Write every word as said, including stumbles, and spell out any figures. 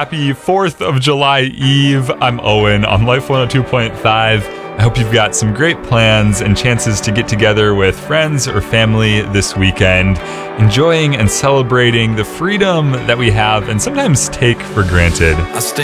happy fourth of July Eve. I'm Owen on Life one oh two point five. I hope you've got some great plans and chances to get together with friends or family this weekend, enjoying and celebrating the freedom that we have and sometimes take for granted.